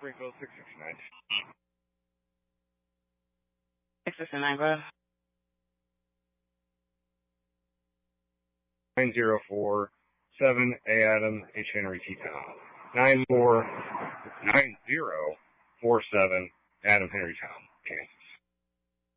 Springfield 669. 669, bro. 9047 A. Adam H. Henry T. Town. 9047 Adam Henry Town, Kansas.